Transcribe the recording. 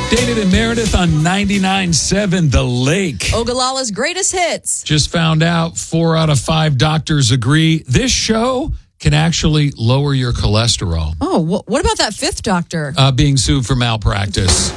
David and Meredith on 99.7 The Lake. Ogallala's greatest hits. Just found out 4 out of 5 doctors agree this show can actually lower your cholesterol. Oh, what about that fifth doctor? Being sued for malpractice.